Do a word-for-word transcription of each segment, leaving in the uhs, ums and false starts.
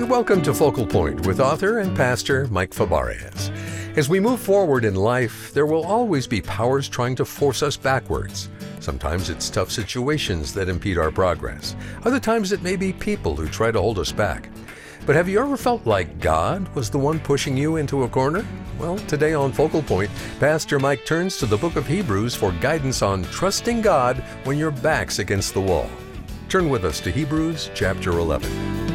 and welcome to Focal Point with author and pastor Mike Fabarez. As we move forward in life, there will always be powers trying to force us backwards. Sometimes it's tough situations that impede our progress. Other times it may be people who try to hold us back. But have you ever felt like God was the one pushing you into a corner? Well, today on Focal Point, Pastor Mike turns to the book of Hebrews for guidance on trusting God when your back's against the wall. Turn with us to Hebrews chapter eleven.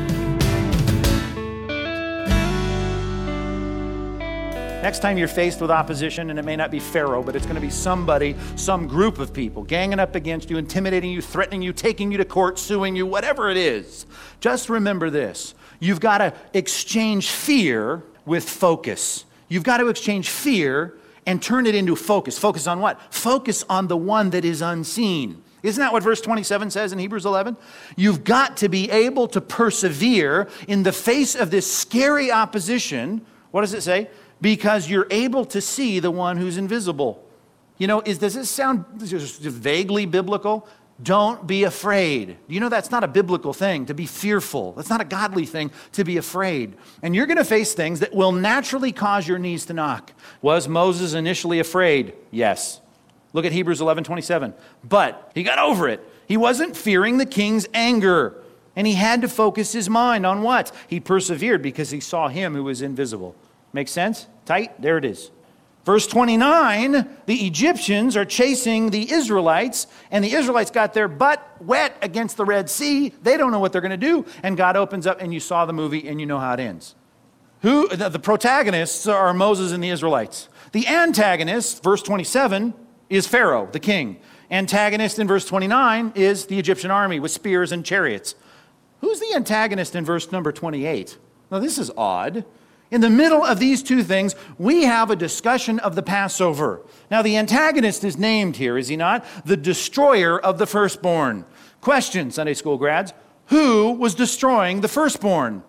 Next time you're faced with opposition, and it may not be Pharaoh, but it's going to be somebody, some group of people ganging up against you, intimidating you, threatening you, taking you to court, suing you, whatever it is, just remember this. You've got to exchange fear with focus. You've got to exchange fear and turn it into focus. Focus on what? Focus on the one that is unseen. Isn't that what verse twenty-seven says in Hebrews eleven? You've got to be able to persevere in the face of this scary opposition. What does it say? Because you're able to see the one who's invisible. You know, is, does this sound just vaguely biblical? Don't be afraid. You know, that's not a biblical thing, to be fearful. That's not a godly thing, to be afraid. And you're going to face things that will naturally cause your knees to knock. Was Moses initially afraid? Yes. Look at Hebrews eleven twenty-seven. But he got over it. He wasn't fearing the king's anger. And he had to focus his mind on what? He persevered because he saw him who was invisible. Make sense? Tight? There it is. Verse twenty-nine, the Egyptians are chasing the Israelites, and the Israelites got their butt wet against the Red Sea. They don't know what they're going to do. And God opens up, and you saw the movie, and you know how it ends. Who? The, the protagonists are Moses and the Israelites. The antagonist, verse twenty-seven, is Pharaoh, the king. Antagonist in verse twenty-nine is the Egyptian army with spears and chariots. Who's the antagonist in verse number twenty-eight? Now, this is odd. In the middle of these two things, we have a discussion of the Passover. Now, the antagonist is named here, is he not? The destroyer of the firstborn. Question, Sunday school grads. Who was destroying the firstborn?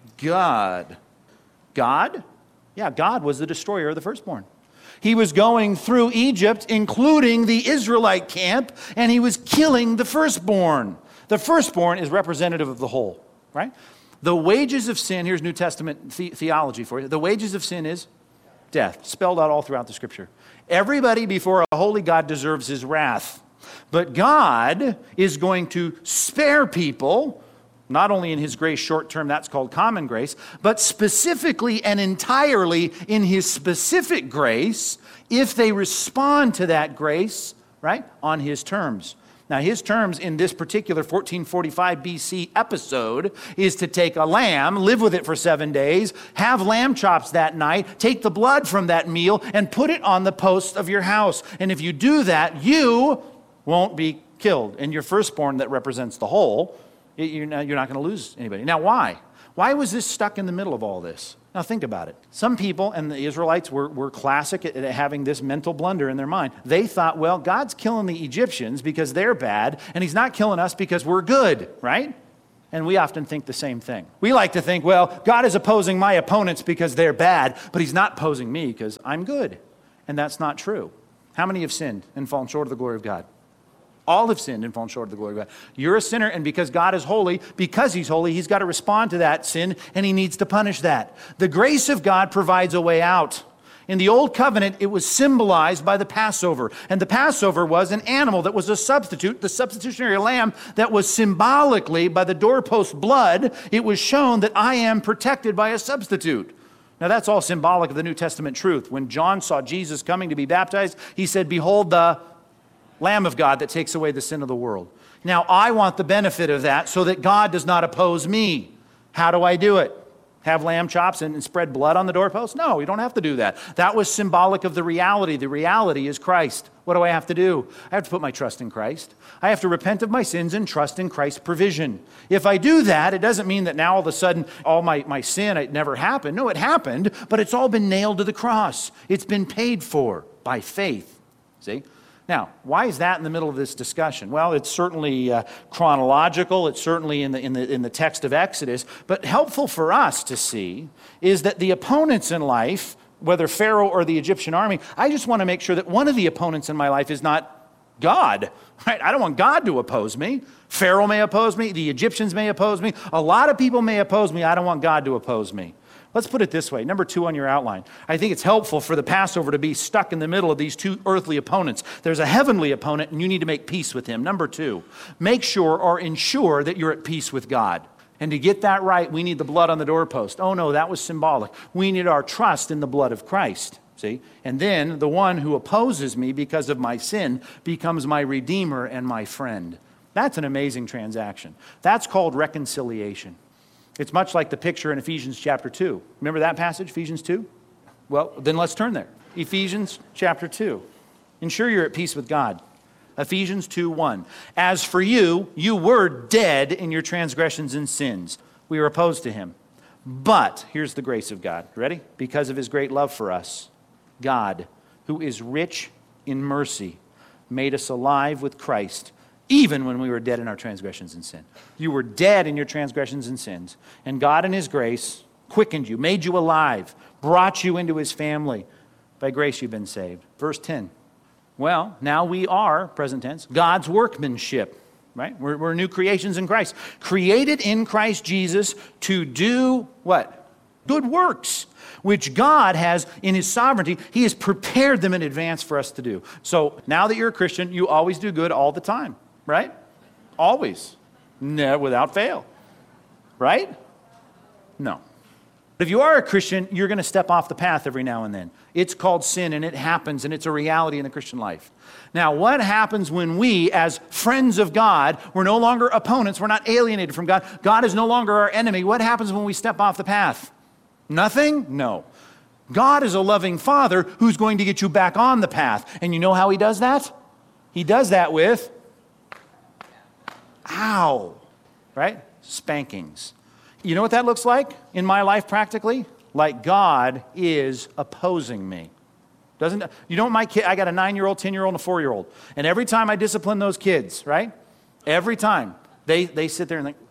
God. God? Yeah, God was the destroyer of the firstborn. He was going through Egypt, including the Israelite camp, and he was killing the firstborn. The firstborn is representative of the whole, right? The wages of sin, here's New Testament the- theology for you. The wages of sin is death, spelled out all throughout the scripture. Everybody before a holy God deserves his wrath. But God is going to spare people, not only in his grace short term, that's called common grace, but specifically and entirely in his specific grace, if they respond to that grace, right, on his terms. Now, his terms in this particular fourteen forty-five B C episode is to take a lamb, live with it for seven days, have lamb chops that night, take the blood from that meal, and put it on the posts of your house. And if you do that, you won't be killed. And your firstborn that represents the whole, you're not, you're not going to lose anybody. Now, why? Why was this stuck in the middle of all this? Now think about it. Some people, and the Israelites were, were classic at, at having this mental blunder in their mind. They thought, well, God's killing the Egyptians because they're bad, and he's not killing us because we're good, right? And we often think the same thing. We like to think, well, God is opposing my opponents because they're bad, but he's not opposing me because I'm good. And that's not true. How many have sinned and fallen short of the glory of God? All have sinned and fallen short of the glory of God. You're a sinner, and because God is holy, because he's holy, he's got to respond to that sin, and he needs to punish that. The grace of God provides a way out. In the Old Covenant, it was symbolized by the Passover. And the Passover was an animal that was a substitute, the substitutionary lamb that was symbolically, by the doorpost blood, it was shown that I am protected by a substitute. Now, that's all symbolic of the New Testament truth. When John saw Jesus coming to be baptized, he said, behold the Lamb of God that takes away the sin of the world. Now, I want the benefit of that so that God does not oppose me. How do I do it? Have lamb chops and, and spread blood on the doorpost? No, you don't have to do that. That was symbolic of the reality. The reality is Christ. What do I have to do? I have to put my trust in Christ. I have to repent of my sins and trust in Christ's provision. If I do that, it doesn't mean that now all of a sudden all my, my sin, it never happened. No, it happened, but it's all been nailed to the cross. It's been paid for by faith. See? Now, why is that in the middle of this discussion? Well, it's certainly uh, chronological. It's certainly in the, in, the, in the text of Exodus. But helpful for us to see is that the opponents in life, whether Pharaoh or the Egyptian army, I just want to make sure that one of the opponents in my life is not God, right? I don't want God to oppose me. Pharaoh may oppose me. The Egyptians may oppose me. A lot of people may oppose me. I don't want God to oppose me. Let's put it this way. Number two on your outline. I think it's helpful for the Passover to be stuck in the middle of these two earthly opponents. There's a heavenly opponent, and you need to make peace with him. Number two, make sure or ensure that you're at peace with God. And to get that right, we need the blood on the doorpost. Oh no, that was symbolic. We need our trust in the blood of Christ. See? And then the one who opposes me because of my sin becomes my redeemer and my friend. That's an amazing transaction. That's called reconciliation. It's much like the picture in Ephesians chapter two. Remember that passage, Ephesians two? Well, then let's turn there. Ephesians chapter two. Ensure you're at peace with God. Ephesians two one. As for you, you were dead in your transgressions and sins. We were opposed to him. But, here's the grace of God. Ready? Because of his great love for us, God, who is rich in mercy, made us alive with Christ, even when we were dead in our transgressions and sin. You were dead in your transgressions and sins, and God in his grace quickened you, made you alive, brought you into his family. By grace you've been saved. Verse ten. Well, now we are, present tense, God's workmanship, right? We're, we're new creations in Christ. Created in Christ Jesus to do what? Good works, which God has in his sovereignty. He has prepared them in advance for us to do. So now that you're a Christian, you always do good all the time. Right? Always. No, without fail. Right? No. If you are a Christian, you're going to step off the path every now and then. It's called sin, and it happens, and it's a reality in the Christian life. Now, what happens when we, as friends of God, we're no longer opponents, we're not alienated from God, God is no longer our enemy. What happens when we step off the path? Nothing? No. God is a loving Father who's going to get you back on the path. And you know how he does that? He does that with ow, right? Spankings. You know what that looks like in my life practically? Like God is opposing me. Doesn't, you know what my kid, I got a nine-year-old, ten-year-old, and a four-year-old. And every time I discipline those kids, right? Every time, they, they sit there and think,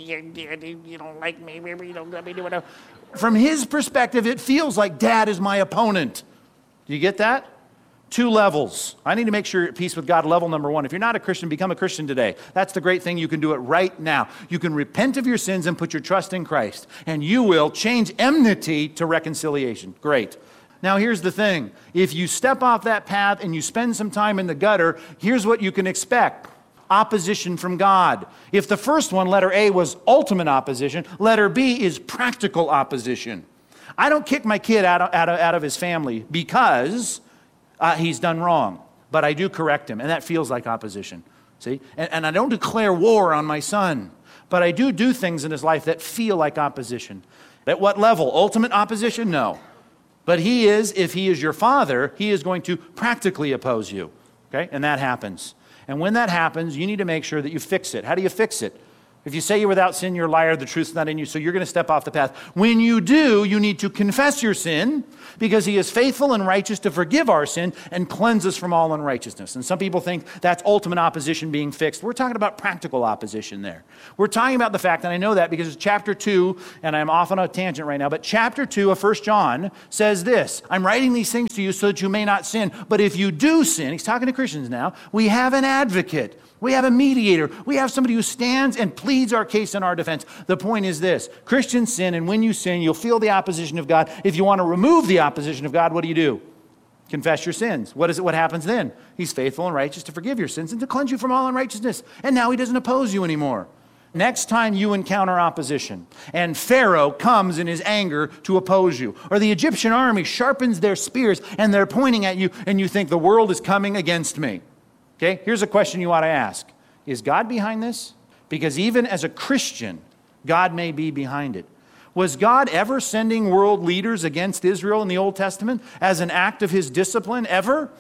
you don't like me, you don't let me do whatever. From his perspective, it feels like dad is my opponent. Do you get that? Two levels. I need to make sure you're at peace with God. Level number one. If you're not a Christian, become a Christian today. That's the great thing. You can do it right now. You can repent of your sins and put your trust in Christ. And you will change enmity to reconciliation. Great. Now here's the thing. If you step off that path and you spend some time in the gutter, here's what you can expect. Opposition from God. If the first one, letter A, was ultimate opposition, letter B is practical opposition. I don't kick my kid out of, out of, out of his family because Uh, he's done wrong, but I do correct him, and that feels like opposition, see? And, and I don't declare war on my son, but I do do things in his life that feel like opposition. At what level? Ultimate opposition? No. But he is, if he is your father, he is going to practically oppose you, okay? And that happens. And when that happens, you need to make sure that you fix it. How do you fix it? If you say you're without sin, you're a liar, the truth's not in you, so you're going to step off the path. When you do, you need to confess your sin because he is faithful and righteous to forgive our sin and cleanse us from all unrighteousness. And some people think that's ultimate opposition being fixed. We're talking about practical opposition there. We're talking about the fact, and I know that because it's chapter two, and I'm off on a tangent right now, but chapter two of First John says this, I'm writing these things to you so that you may not sin, but if you do sin, he's talking to Christians now, we have an advocate. We have a mediator. We have somebody who stands and pleads our case in our defense. The point is this. Christians sin, and when you sin, you'll feel the opposition of God. If you want to remove the opposition of God, what do you do? Confess your sins. What is it? What happens then? He's faithful and righteous to forgive your sins and to cleanse you from all unrighteousness. And now he doesn't oppose you anymore. Next time you encounter opposition, and Pharaoh comes in his anger to oppose you, or the Egyptian army sharpens their spears and they're pointing at you, and you think the world is coming against me. Okay, here's a question you ought to ask. Is God behind this? Because even as a Christian, God may be behind it. Was God ever sending world leaders against Israel in the Old Testament as an act of his discipline, ever?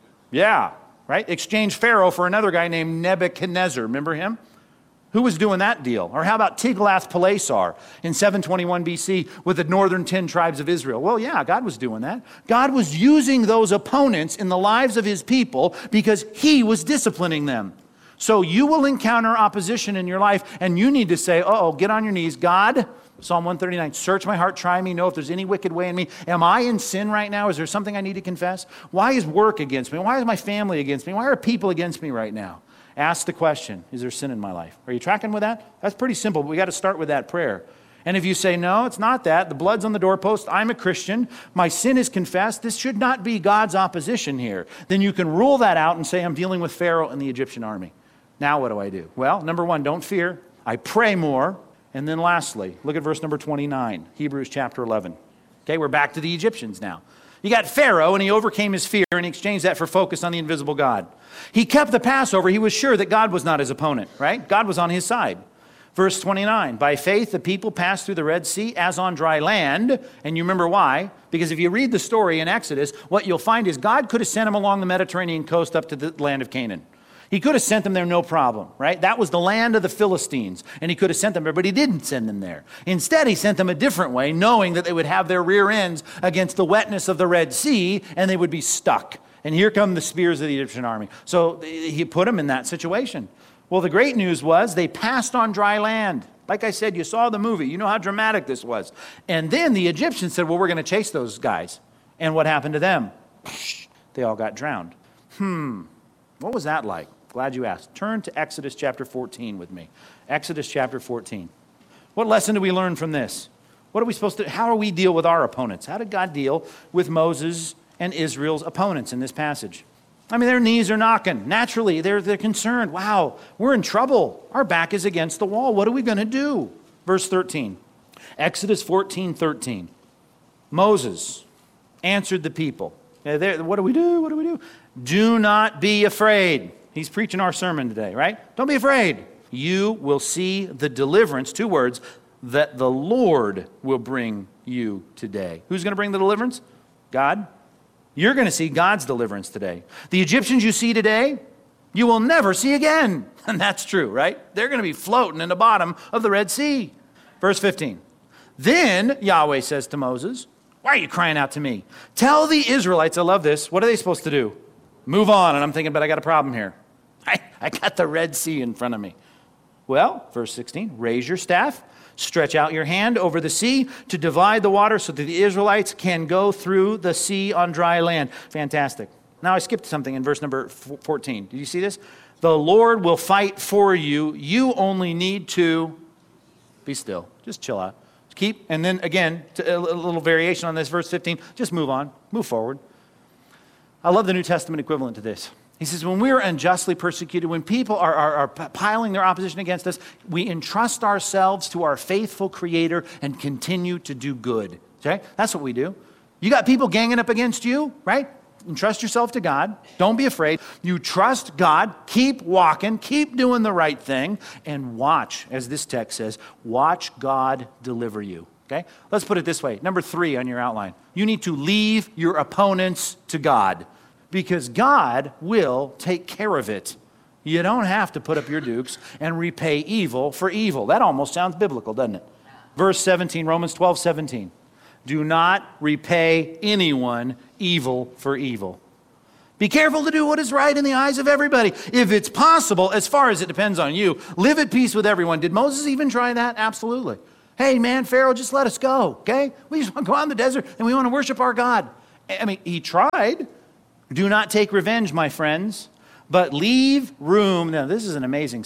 Yeah, right? Exchange Pharaoh for another guy named Nebuchadnezzar. Remember him? Who was doing that deal? Or how about Tiglath-Pileser in seven twenty-one B C with the northern ten tribes of Israel? Well, yeah, God was doing that. God was using those opponents in the lives of his people because he was disciplining them. So you will encounter opposition in your life, and you need to say, uh-oh, get on your knees. God, Psalm one thirty-nine, search my heart, try me, know if there's any wicked way in me. Am I in sin right now? Is there something I need to confess? Why is work against me? Why is my family against me? Why are people against me right now? Ask the question, is there sin in my life? Are you tracking with that? That's pretty simple, but we got to start with that prayer. And if you say, no, it's not that, the blood's on the doorpost, I'm a Christian, my sin is confessed, this should not be God's opposition here, then you can rule that out and say, I'm dealing with Pharaoh and the Egyptian army. Now what do I do? Well, number one, don't fear. I pray more. And then lastly, look at verse number twenty-nine, Hebrews chapter eleven. Okay, we're back to the Egyptians now. You got Pharaoh, and he overcame his fear, and he exchanged that for focus on the invisible God. He kept the Passover. He was sure that God was not his opponent, right? God was on his side. Verse twenty-nine, by faith the people passed through the Red Sea as on dry land. And you remember why? Because if you read the story in Exodus, what you'll find is God could have sent them along the Mediterranean coast up to the land of Canaan. He could have sent them there no problem, right? That was the land of the Philistines, and he could have sent them there, but he didn't send them there. Instead, he sent them a different way, knowing that they would have their rear ends against the wetness of the Red Sea, and they would be stuck. And here come the spears of the Egyptian army. So he put them in that situation. Well, the great news was they passed on dry land. Like I said, you saw the movie. You know how dramatic this was. And then the Egyptians said, well, we're going to chase those guys. And what happened to them? They all got drowned. Hmm, what was that like? Glad you asked. Turn to Exodus chapter fourteen with me. Exodus chapter fourteen. What lesson do we learn from this? What are we supposed to, how do we deal with our opponents? How did God deal with Moses and Israel's opponents in this passage? I mean, their knees are knocking. Naturally, they're, they're concerned. Wow, we're in trouble. Our back is against the wall. What are we going to do? Verse thirteen. Exodus fourteen thirteen. Moses answered the people. What do we do? What do we do? Do not be afraid. He's preaching our sermon today, right? Don't be afraid. You will see the deliverance, two words, that the Lord will bring you today. Who's going to bring the deliverance? God. You're going to see God's deliverance today. The Egyptians you see today, you will never see again. And that's true, right? They're going to be floating in the bottom of the Red Sea. Verse fifteen. Then Yahweh says to Moses, why are you crying out to me? Tell the Israelites, I love this, what are they supposed to do? Move on. And I'm thinking, but I got a problem here. I, I got the Red Sea in front of me. Well, verse sixteen, raise your staff, stretch out your hand over the sea to divide the water so that the Israelites can go through the sea on dry land. Fantastic. Now I skipped something in verse number fourteen. Did you see this? The Lord will fight for you. You only need to be still. Just chill out. Keep, and then again, a little variation on this, verse fifteen. Just move on. Move forward. I love the New Testament equivalent to this. He says, when we are unjustly persecuted, when people are, are, are piling their opposition against us, we entrust ourselves to our faithful Creator and continue to do good. Okay? That's what we do. You got people ganging up against you, right? Entrust yourself to God. Don't be afraid. You trust God. Keep walking. Keep doing the right thing. And watch, as this text says, watch God deliver you. Okay? Let's put it this way. Number three on your outline. You need to leave your opponents to God, because God will take care of it. You don't have to put up your dukes and repay evil for evil. That almost sounds biblical, doesn't it? Verse seventeen, Romans twelve seventeen. Do not repay anyone evil for evil. Be careful to do what is right in the eyes of everybody. If it's possible, as far as it depends on you, live at peace with everyone. Did Moses even try that? Absolutely. Hey, man, Pharaoh, just let us go, okay? We just want to go out in the desert and we want to worship our God. I mean, he tried. Do not take revenge, my friends, but leave room. Now, this is an amazing